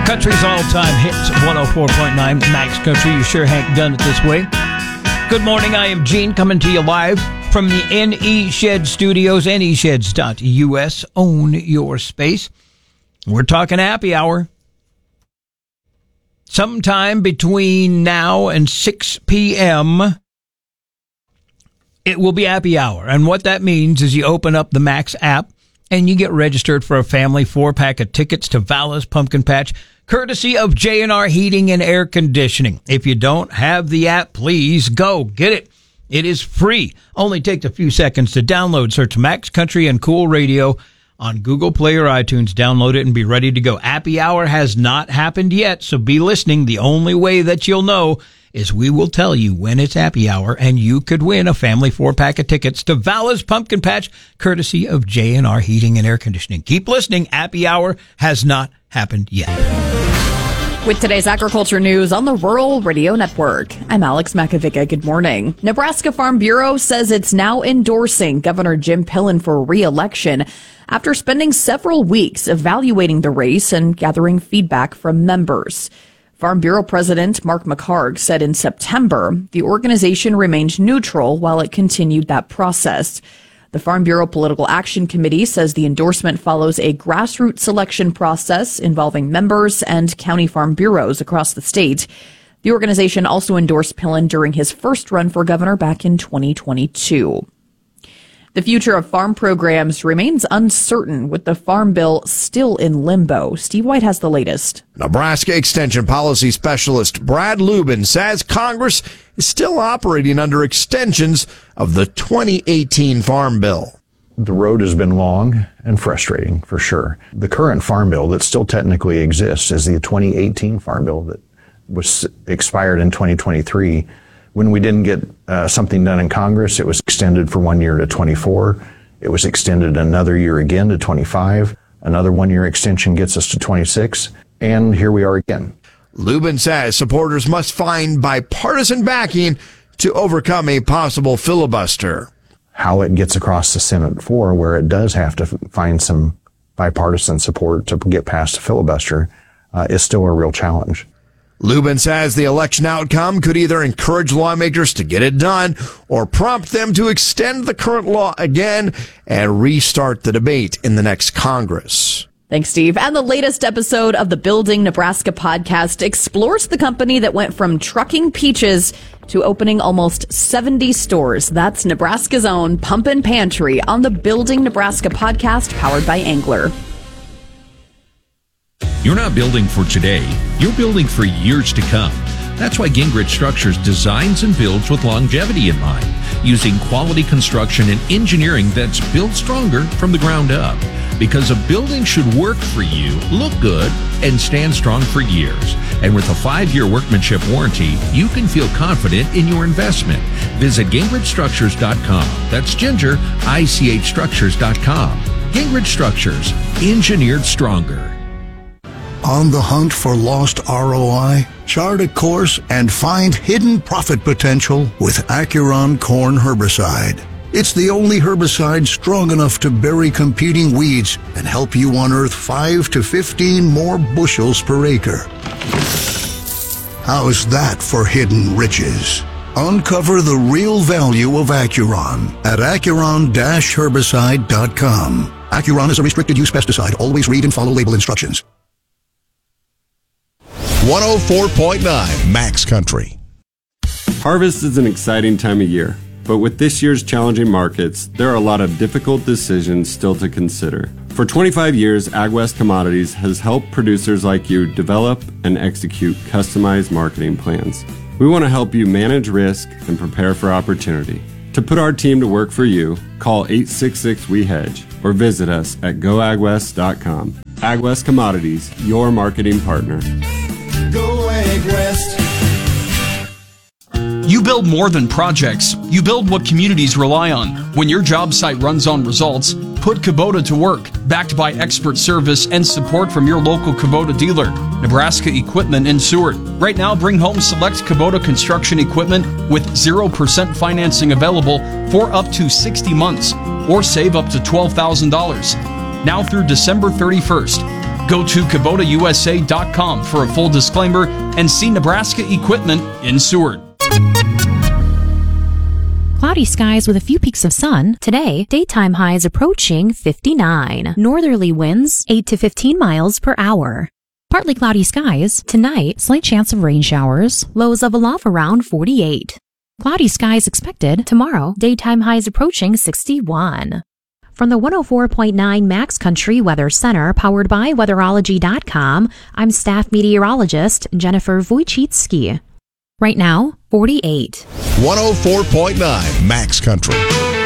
Country's all-time hits, 104.9 Max Country. You sure ain't done it this way. Good morning, I am Gene, coming to you live from the NE Shed Studios, nesheds.us. Own your space. We're talking happy hour. Sometime between now and 6 p.m., it will be happy hour. And what that means is you open up the Max app and you get registered for a family 4-pack of tickets to Vala's Pumpkin Patch, courtesy of J&R Heating and Air Conditioning. If you don't have the app, please go get it. It is free. Only takes a few seconds to download. Search Max Country and Cool Radio on Google Play or iTunes. Download it and be ready to go. Happy hour has not happened yet, so be listening. The only way that you'll know is we will tell you when it's happy hour, and you could win a family 4-pack of tickets to Vala's Pumpkin Patch, courtesy of J&R Heating and Air Conditioning. Keep listening. Happy hour has not happened yet. With today's agriculture news on the Rural Radio Network, I'm Alex Makovica. Good morning. Nebraska Farm Bureau says it's now endorsing Governor Jim Pillen for re-election after spending several weeks evaluating the race and gathering feedback from members. Farm Bureau President Mark McHargue said in September the organization remained neutral while it continued that process. The Farm Bureau Political Action Committee says the endorsement follows a grassroots selection process involving members and county farm bureaus across the state. The organization also endorsed Pillen during his first run for governor back in 2022. The future of farm programs remains uncertain, with the Farm Bill still in limbo. Steve White has the latest. Nebraska Extension Policy Specialist Brad Lubin says Congress is still operating under extensions of the 2018 Farm Bill. The road has been long and frustrating, for sure. The current Farm Bill that still technically exists is the 2018 Farm Bill that was expired in 2023. When we didn't get something done in Congress, it was extended for 1 year to 24. It was extended another year again to 25. Another 1 year extension gets us to 26. And here we are again. Lubin says supporters must find bipartisan backing to overcome a possible filibuster. How it gets across the Senate floor, where it does have to find some bipartisan support to get past a filibuster, is still a real challenge. Lubin says the election outcome could either encourage lawmakers to get it done or prompt them to extend the current law again and restart the debate in the next Congress. Thanks, Steve. And the latest episode of the Building Nebraska podcast explores the company that went from trucking peaches to opening almost 70 stores. That's Nebraska's own Pumpkin Pantry on the Building Nebraska podcast, powered by Angler. You're not building for today, you're building for years to come. That's why Gingrich Structures designs and builds with longevity in mind, using quality construction and engineering that's built stronger from the ground up. Because a building should work for you, look good, and stand strong for years. And with a 5-year workmanship warranty, you can feel confident in your investment. Visit GingrichStructures.com. That's Ginger, ICHStructures.com. Gingrich Structures, engineered stronger. On the hunt for lost ROI? Chart a course and find hidden profit potential with Acuron Corn Herbicide. It's the only herbicide strong enough to bury competing weeds and help you unearth 5 to 15 more bushels per acre. How's that for hidden riches? Uncover the real value of Acuron at Acuron-herbicide.com. Acuron is a restricted use pesticide. Always read and follow label instructions. 104.9 Max Country. Harvest is an exciting time of year, but with this year's challenging markets, there are a lot of difficult decisions still to consider. For 25 years, AgWest Commodities has helped producers like you develop and execute customized marketing plans. We want to help you manage risk and prepare for opportunity. To put our team to work for you, call 866-WE-HEDGE or visit us at goagwest.com. AgWest Commodities, your marketing partner. Go AgWest. You build more than projects. You build what communities rely on. When your job site runs on results, put Kubota to work, backed by expert service and support from your local Kubota dealer, Nebraska Equipment in Seward. Right now, bring home select Kubota construction equipment with 0% financing available for up to 60 months, or save up to $12,000. Now through December 31st. Go to KubotaUSA.com for a full disclaimer and see Nebraska equipment in Seward. Cloudy skies with a few peaks of sun. Today, daytime highs approaching 59. Northerly winds 8 to 15 miles per hour. Partly cloudy skies. Tonight, slight chance of rain showers. Lows level off around 48. Cloudy skies expected. Tomorrow, daytime highs approaching 61. From the 104.9 Max Country Weather Center, powered by Weatherology.com, I'm staff meteorologist Jennifer Wojcicki. Right now, 48. 104.9 Max Country.